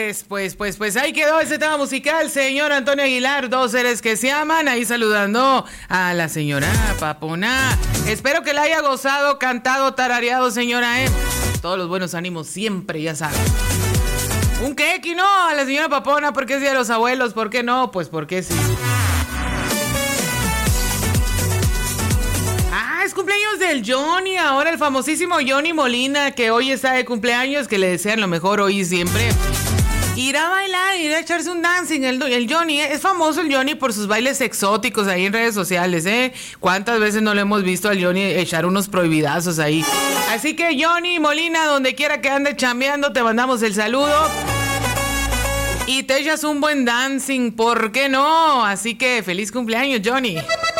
Pues ahí quedó ese tema musical, señor Antonio Aguilar, dos seres que se aman, ahí saludando a la señora Papona. Espero que la haya gozado, cantado, tarareado, señora, Todos los buenos ánimos siempre, ya saben. Un quequi, ¿no? A la señora Papona, porque es día de los abuelos, ¿por qué no? Pues porque sí. Es cumpleaños del Johnny, ahora el famosísimo Johnny Molina, que hoy está de cumpleaños, que le desean lo mejor hoy y siempre. Irá a bailar, irá a echarse un dancing. El Johnny, es famoso el Johnny por sus bailes exóticos ahí en redes sociales, ¿Cuántas veces no lo hemos visto al Johnny echar unos prohibidazos ahí? Así que Johnny Molina, donde quiera que ande chambeando, te mandamos el saludo. Y te echas un buen dancing, ¿por qué no? Así que feliz cumpleaños, Johnny.